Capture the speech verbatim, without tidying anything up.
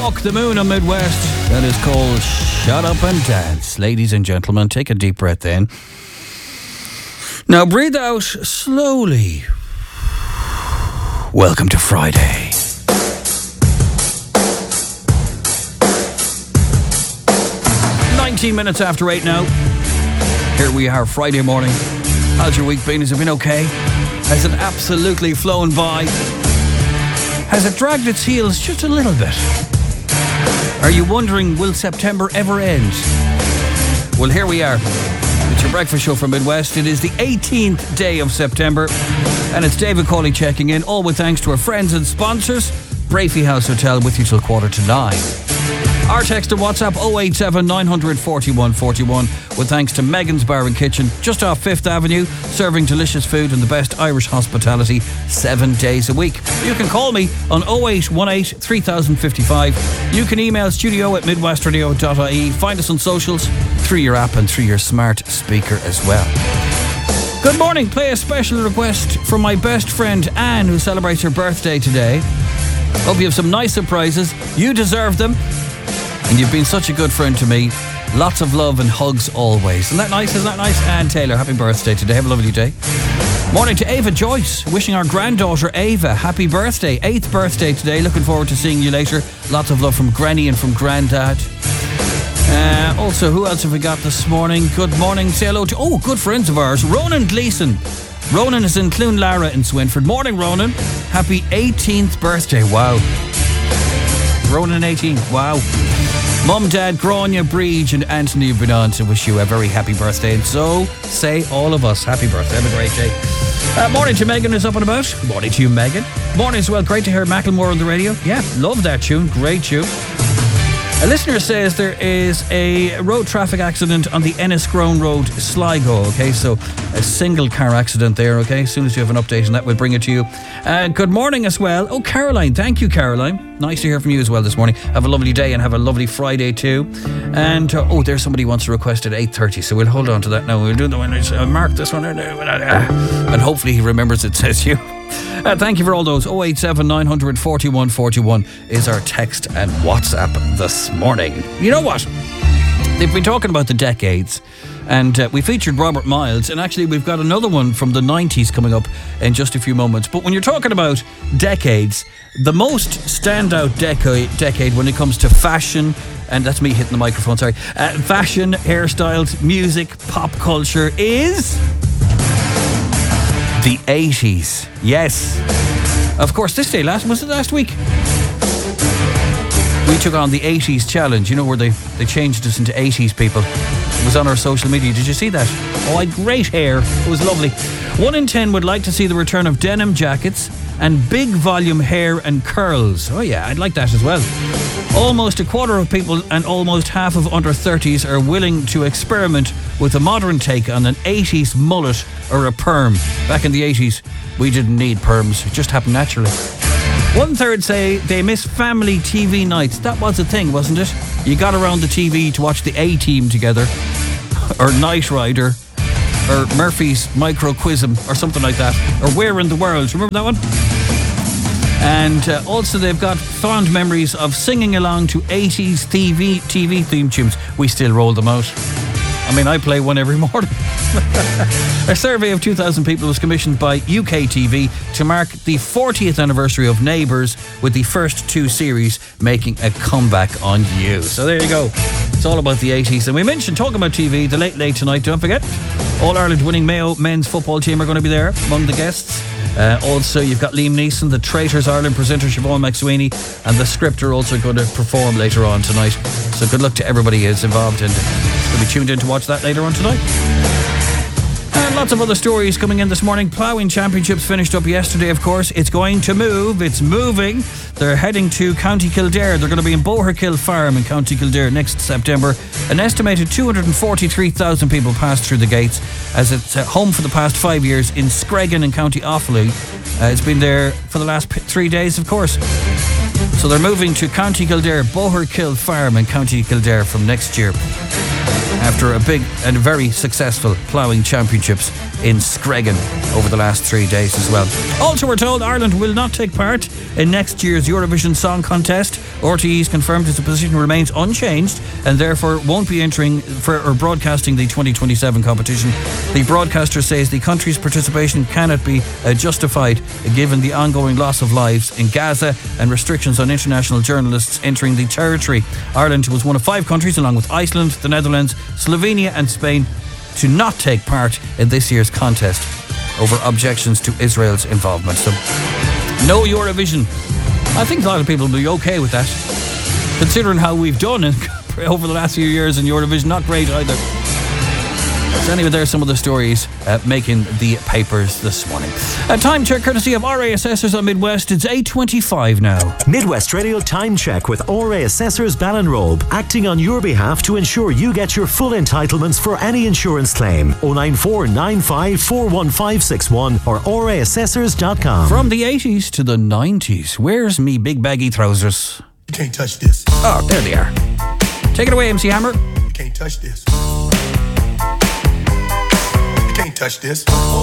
Walk the Moon on Midwest. That is called Shut Up and Dance. Ladies and gentlemen, take a deep breath in. Now breathe out slowly. Welcome to Friday. nineteen minutes after eight now. Here we are, Friday morning. How's your week been? Has it been okay? Has it absolutely flown by? Has it dragged its heels just a little bit? Are you wondering, will September ever end? Well, here we are. It's your breakfast show from Midwest. It is the eighteenth day of September, and it's David Cawley checking in, all with thanks to our friends and sponsors. Brafey House Hotel with you till quarter to nine. Our text and WhatsApp oh eight seven nine hundred forty-one forty-one with thanks to Megan's Bar and Kitchen just off Fifth Avenue, serving delicious food and the best Irish hospitality seven days a week. You can call me on oh eight one eight three thousand fifty-five. You can email studio at midwestradio dot I E. Find us on socials through your app and through your smart speaker as well. Good morning. Play a special request from my best friend Anne, who celebrates her birthday today. Hope you have some nice surprises. You deserve them. And you've been such a good friend to me. Lots of love and hugs always. Isn't that nice? Isn't that nice? Anne Taylor, happy birthday today. Have a lovely day. Morning to Ava Joyce. Wishing our granddaughter Ava happy birthday. Eighth birthday today. Looking forward to seeing you later. Lots of love from Granny and from Grandad. Uh, also, who else have we got this morning? Good morning. Say hello to, oh, good friends of ours. Ronan Gleeson. Ronan is in Cloonlara in Swinford. Morning, Ronan. Happy eighteenth birthday. Wow. Ronan eighteen. Wow. Mum, Dad, Grania, Breege and Anthony have been on to wish you a very happy birthday, and so say all of us happy birthday. Have a great day. Uh, morning to Megan is up and about. Morning to you, Megan. Morning as well. Great to hear Macklemore on the radio. Yeah, love that tune. Great tune. A listener says there is a road traffic accident on the Enniscrone Road, Sligo. Okay, so a single car accident there. Okay, as soon as you have an update on that, we'll bring it to you. Uh, good morning as well. Oh, Caroline. Thank you, Caroline. Nice to hear from you as well this morning. Have a lovely day and have a lovely Friday too. And uh, oh, there's somebody who wants to request at eight thirty, so we'll hold on to that now. We'll do the one. Uh, mark this one, and hopefully he remembers it says you. Uh, thank you for all those. oh eight seven nine hundred forty-one forty-one is our text and WhatsApp this morning. You know what? They've been talking about the decades, and uh, we featured Robert Miles, and actually we've got another one from the nineties coming up in just a few moments. But when you're talking about decades, the most standout decade, decade when it comes to fashion, and that's me hitting the microphone, sorry, uh, fashion, hairstyles, music, pop culture is the eighties. Yes. Of course, this day last, was it last week? We took on the eighties challenge, you know, where they, they changed us into eighties people. It was on our social media. Did you see that? Oh, I had great hair. It was lovely. One in ten would like to see the return of denim jackets and big volume hair and curls. Oh yeah, I'd like that as well. Almost a quarter of people and almost half of under thirties are willing to experiment with a modern take on an eighties mullet or a perm. Back in the eighties, we didn't need perms. It just happened naturally. One third say they miss family T V nights. That was a thing, wasn't it? You got around the T V to watch the A-Team together, or Knight Rider, or Murphy's Microquism, or something like that, or Where in the World. Remember that one? And uh, also they've got fond memories of singing along to eighties T V T V theme tunes. We still roll them out. I mean, I play one every morning. A survey of two thousand people was commissioned by U K T V to mark the fortieth anniversary of Neighbours, with the first two series making a comeback on You. So there you go. It's all about the eighties. And we mentioned, talking about T V, the Late Late tonight, don't forget. All-Ireland winning Mayo men's football team are going to be there among the guests. Uh, also, you've got Liam Neeson, the Traitors Ireland presenter Siobhan McSweeney, and the script are also going to perform later on tonight. So good luck to everybody who's involved, and we'll be tuned in to watch that later on tonight. And lots of other stories coming in this morning. Ploughing Championships finished up yesterday, of course. It's going to move. It's moving. They're heading to County Kildare. They're going to be in Boherkill Farm in County Kildare next September. An estimated two hundred forty-three thousand people passed through the gates, as it's uh, home for the past five years in Screggan in County Offaly. Uh, it's been there for the last p- three days, of course. So they're moving to County Kildare, Boherkill Farm in County Kildare from next year, after a big and very successful ploughing championships in Screggan over the last three days as well. Also, we're told Ireland will not take part in next year's Eurovision Song Contest. R T E's confirmed its position remains unchanged and therefore won't be entering for or broadcasting the twenty twenty-seven competition. The broadcaster says the country's participation cannot be uh, justified given the ongoing loss of lives in Gaza and restrictions on international journalists entering the territory. Ireland was one of five countries, along with Iceland, the Netherlands, Slovenia and Spain, to not take part in this year's contest over objections to Israel's involvement. So, no Eurovision. I think a lot of people will be okay with that, considering how we've done it over the last few years in Eurovision. Not great either. So anyway, there's some of the stories uh, making the papers this morning. A time check courtesy of R A Assessors on Midwest. It's eight twenty-five now. Midwest Radio Time Check with R A Assessors Ballinrobe, acting on your behalf to ensure you get your full entitlements for any insurance claim. oh nine four nine five four one five six one or r a assessors dot com. From the eighties to the nineties, where's me big baggy trousers? You can't touch this. Oh, there they are. Take it away, M C Hammer. You can't touch this. You can't touch this.